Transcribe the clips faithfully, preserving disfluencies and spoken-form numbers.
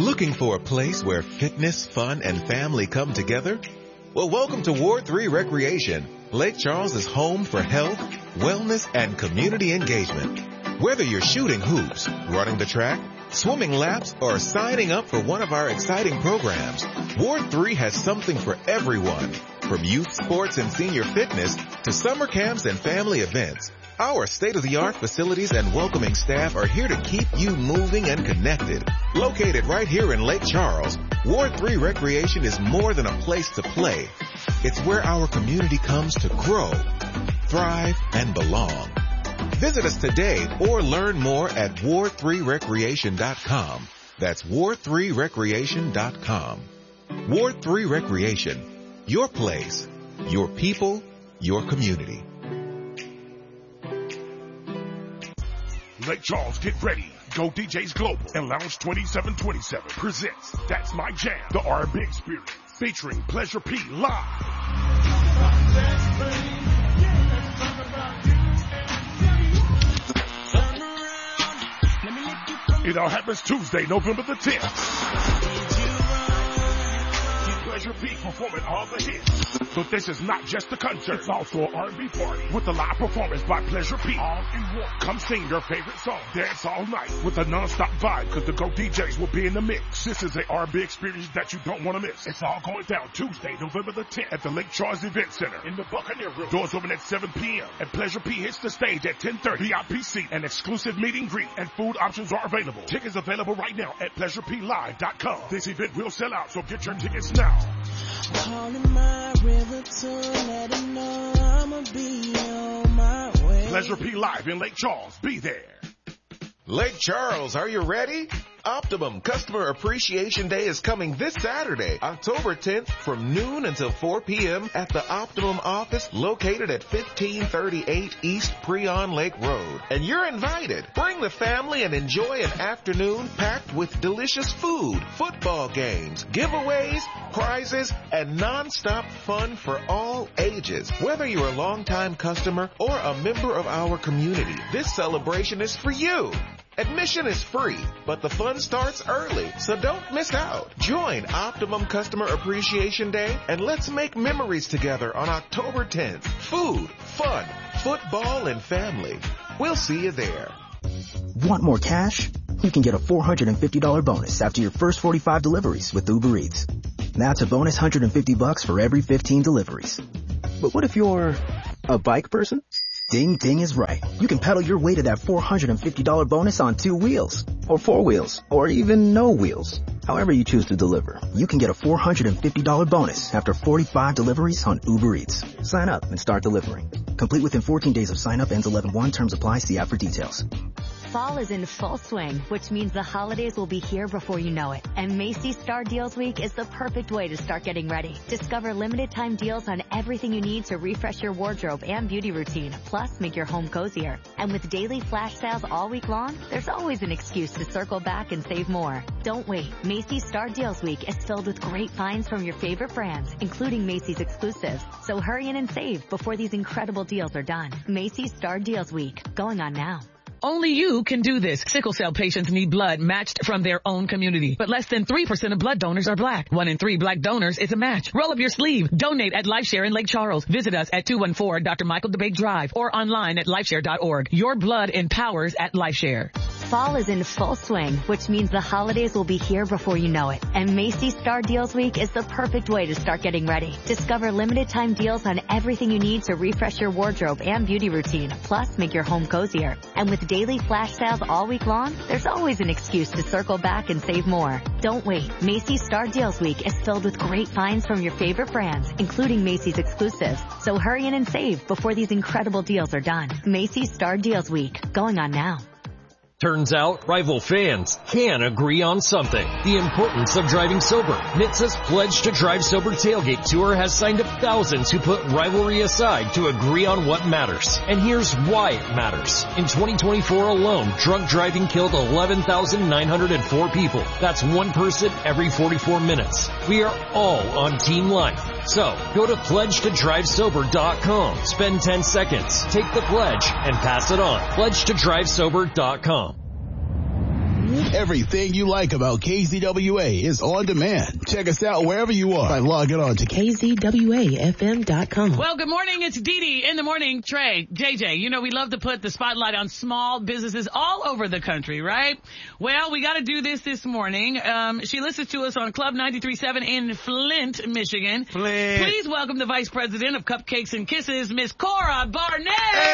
Looking for a place where fitness, fun, and family come together? Well, welcome to Ward three Recreation. Lake Charles is home for health, wellness, and community engagement. Whether you're shooting hoops, running the track, swimming laps, or signing up for one of our exciting programs, Ward three has something for everyone. From youth sports and senior fitness to summer camps and family events, our state-of-the-art facilities and welcoming staff are here to keep you moving and connected. Located right here in Lake Charles, Ward three Recreation is more than a place to play. It's where our community comes to grow, thrive, and belong. Visit us today or learn more at ward three recreation dot com. That's ward three recreation dot com. Ward three Recreation, your place, your people, your community. Lake Charles, get ready. Go D Js Global and Lounge twenty-seven twenty-seven presents That's My Jam, the R and B Experience, featuring Pleasure P live. It all happens Tuesday, November the tenth. Pleasure P performing all the hits. But this is not just a concert, it's also an R and B party with a live performance by Pleasure P. All in one. Come sing your favorite song, dance all night with a non-stop vibe because the Go D Js will be in the mix. This is an R and B experience that you don't want to miss. It's all going down Tuesday, November the tenth at the Lake Charles Event Center in the Buccaneer Room. Doors open at seven p.m. and Pleasure P hits the stage at ten thirty. V I P seat and exclusive meet and greet and food options are available. Tickets available right now at pleasure p live dot com. This event will sell out, so get your tickets now. Calling my river to let him know I'ma be on my way. Pleasure P Live in Lake Charles. Be there. Lake Charles, are you ready? Optimum Customer Appreciation Day is coming this Saturday, October tenth, from noon until four p.m. at the Optimum office located at fifteen thirty-eight East Preon Lake Road. And you're invited. Bring the family and enjoy an afternoon packed with delicious food, football games, giveaways, prizes, and non-stop fun for all ages. Whether you're a longtime customer or a member of our community, this celebration is for you. Admission is free, but the fun starts early, so don't miss out. Join Optimum Customer Appreciation Day and let's make memories together on October tenth. Food, fun, football, and family. We'll see you there. Want more cash? You can get a four hundred fifty dollars bonus after your first forty-five deliveries with Uber Eats. That's a bonus one hundred fifty bucks for every fifteen deliveries. But what if you're a bike person? Ding Ding is right. You can pedal your way to that four hundred fifty dollars bonus on two wheels, or four wheels, or even no wheels. However you choose to deliver, you can get a four hundred fifty dollars bonus after forty-five deliveries on Uber Eats. Sign up and start delivering. Complete within fourteen days of sign up, ends eleven one. Terms apply. See app for details. Fall is in full swing, which means the holidays will be here before you know it. And Macy's Star Deals Week is the perfect way to start getting ready. Discover limited time deals on everything you need to refresh your wardrobe and beauty routine, plus make your home cozier. And with daily flash sales all week long, there's always an excuse to circle back and save more. Don't wait. Macy's Star Deals Week is filled with great finds from your favorite brands, including Macy's exclusives. So hurry in and save before these incredible deals are done. Macy's Star Deals Week, going on now. Only you can do this. Sickle cell patients need blood matched from their own community. But less than three percent of blood donors are black. One in three black donors is a match. Roll up your sleeve. Donate at LifeShare in Lake Charles. Visit us at two one four Doctor Michael DeBake Drive or online at lifeshare dot org. Your blood empowers at LifeShare. Fall is in full swing, which means the holidays will be here before you know it. And Macy's Star Deals Week is the perfect way to start getting ready. Discover limited time deals on everything you need to refresh your wardrobe and beauty routine, plus make your home cozier. And with daily flash sales all week long, there's always an excuse to circle back and save more. Don't wait. Macy's Star Deals Week is filled with great finds from your favorite brands, including Macy's exclusives. So hurry in and save before these incredible deals are done. Macy's Star Deals Week, going on now. Turns out, rival fans can agree on something. The importance of driving sober. N H T S A's Pledge to Drive Sober Tailgate Tour has signed up thousands who put rivalry aside to agree on what matters. And here's why it matters. In twenty twenty-four alone, drunk driving killed eleven thousand nine hundred four people. That's one person every forty-four minutes. We are all on Team Life. So, go to pledge to drive sober dot com. Spend ten seconds, take the pledge, and pass it on. pledge to drive sober dot com. Everything you like about K Z W A is on demand. Check us out wherever you are by logging on to K Z W A F M dot com. Well, good morning. It's Dee Dee in the morning. Trey, J J, you know we love to put the spotlight on small businesses all over the country, right? Well, we got to do this this morning. Um, she listens to us on Club ninety-three point seven in Flint, Michigan. Flint. Please welcome the Vice President of Cupcakes and Kisses, Miss Cora Barnett.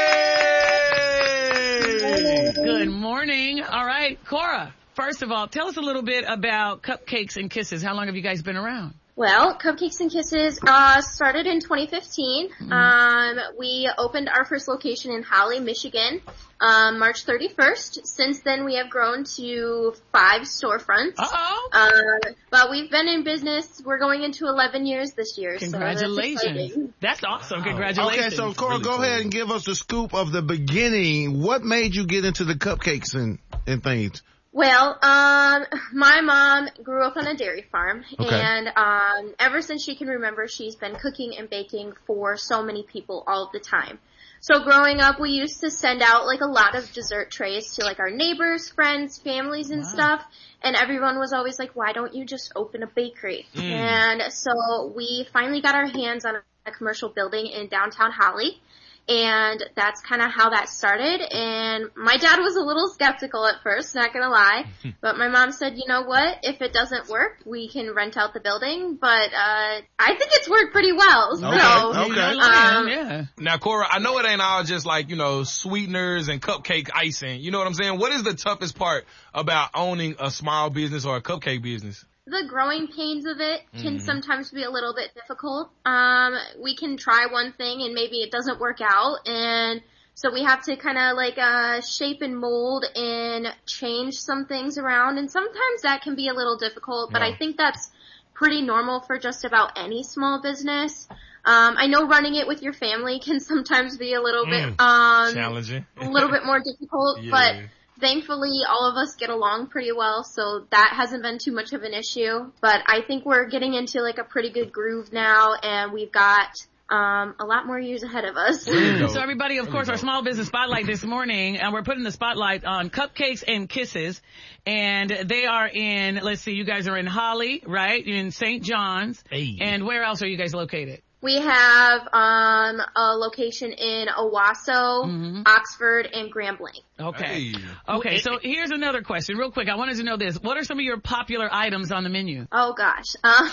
Hey! Good morning. All right, Cora. First of all, tell us a little bit about Cupcakes and Kisses. How long have you guys been around? Well, Cupcakes and Kisses uh, started in twenty fifteen. Mm-hmm. Um, we opened our first location in Holly, Michigan, um, March thirty-first. Since then, we have grown to five storefronts. Uh-oh. Uh, but we've been in business. We're going into eleven years this year. Congratulations. So that's, that's awesome. Congratulations. Okay, so Cora, really go cool. ahead and give us the scoop of the beginning. What made you get into the cupcakes and, and things? Well, um, my mom grew up on a dairy farm, Okay. and um, ever since she can remember, she's been cooking and baking for so many people all of the time. So growing up, we used to send out like a lot of dessert trays to like our neighbors, friends, families, and Wow. stuff. And everyone was always like, "Why don't you just open a bakery?" Mm. And so we finally got our hands on a commercial building in downtown Holly. And that's kind of how that started. And my dad was a little skeptical at first, not gonna lie. But my mom said, you know what? If it doesn't work, we can rent out the building. But, uh, I think it's worked pretty well. Okay, So, okay. um, yeah. Now, Cora, I know it ain't all just like, you know, sweeteners and cupcake icing. You know what I'm saying? What is the toughest part about owning a small business or a cupcake business? the growing pains of it can Mhm. sometimes be a little bit difficult. Um, we can try one thing and maybe it doesn't work out, and so we have to kind of like uh, shape and mold and change some things around, and sometimes that can be a little difficult, but Yeah. I think that's pretty normal for just about any small business. Um, I know running it with your family can sometimes be a little Mm. bit um, Challenging. a little bit more difficult, Yeah. but thankfully all of us get along pretty well, so that hasn't been too much of an issue. But I think we're getting into like a pretty good groove now, and we've got um a lot more years ahead of us. So everybody, of course, our small business spotlight this morning, and we're putting the spotlight on Cupcakes and Kisses, and they are in, let's see, you guys are in Holly, right? You're in Saint John's. Hey. And where else are you guys located? We have um a location in Owasso, Mhm. Oxford, and Grand Blanc. Okay. Hey. Okay, so here's another question, real quick. I wanted to know this. What are some of your popular items on the menu? Oh gosh. Uh,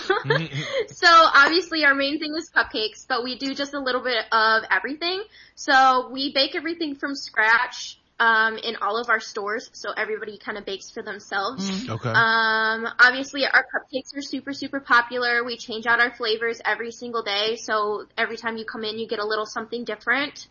so obviously our main thing is cupcakes, but we do just a little bit of everything. So we bake everything from scratch um in all of our stores, so everybody kind of bakes for themselves. Okay. Um, obviously our cupcakes are super, super popular. We change out our flavors every single day, so every time you come in, you get a little something different.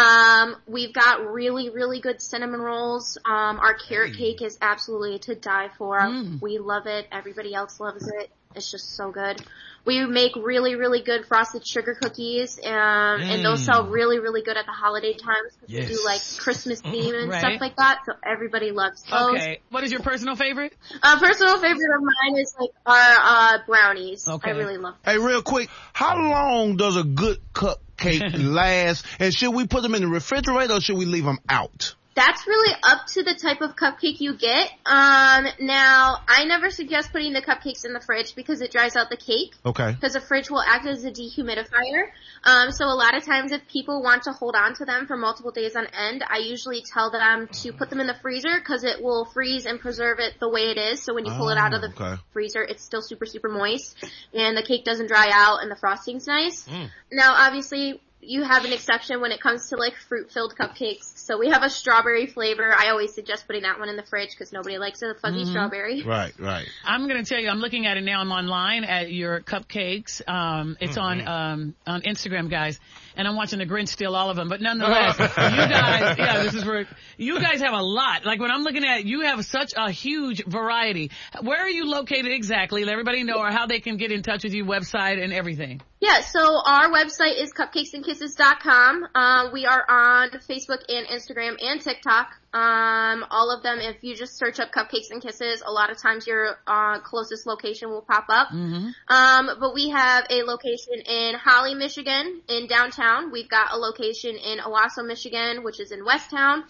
Um, we've got really, really good cinnamon rolls. Um, our carrot Hey. cake is absolutely to die for. Mm. We love it. Everybody else loves it. It's just so good. We make really, really good frosted sugar cookies, um, and those Mm. sell really, really good at the holiday times because we do Yes. like Christmas theme and Right. stuff like that, so everybody loves those. Okay. What is your personal favorite? A personal favorite of mine is like our uh brownies. Okay. I really love them. Hey, real quick, how long does a good cupcake last? And should we put them in the refrigerator or should we leave them out? That's really up to the type of cupcake you get. Um, now, I never suggest putting the cupcakes in the fridge because it dries out the cake. Okay. Because the fridge will act as a dehumidifier. Um, so a lot of times if people want to hold on to them for multiple days on end, I usually tell them to put them in the freezer because it will freeze and preserve it the way it is. So when you pull it out of the Oh, okay. freezer, it's still super, super moist. And the cake doesn't dry out and the frosting's nice. Mm. Now, obviously, you have an exception when it comes to like fruit-filled cupcakes. So we have a strawberry flavor. I always suggest putting that one in the fridge because nobody likes a fuzzy Mhm. strawberry. Right, right. I'm going to tell you, I'm looking at it now. I'm online at your cupcakes. Um, it's on um, on Instagram, guys, and I'm watching the Grinch steal all of them. But nonetheless, you guys, yeah, this is where you guys have a lot. Like when I'm looking at it, you have such a huge variety. Where are you located exactly? Let everybody know, or how they can get in touch with you, website and everything. Yeah, so our website is cupcakes and kisses dot com. Uh, we are on Facebook and Instagram and TikTok. Um, all of them, if you just search up Cupcakes and Kisses, a lot of times your uh, closest location will pop up. Mm-hmm. Um, but we have a location in Holly, Michigan, in downtown. We've got a location in Owasso, Michigan, which is in Westtown.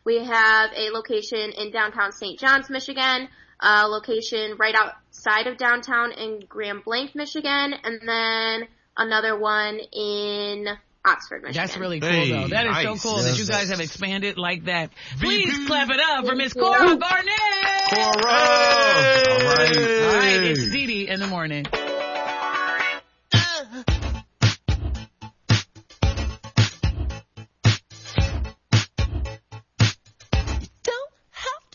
We have a location in downtown Saint John's, Michigan, a location right outside of downtown in Grand Blanc, Michigan, and then another one in Oxford, Michigan. That's really cool, Hey, though. That is nice. so cool Yes, that you guys have that's- expanded like that. Please V P. clap it up for Miss Thank you. Cora Barnett. Cora! All right. All right, it's Dee Dee in the morning.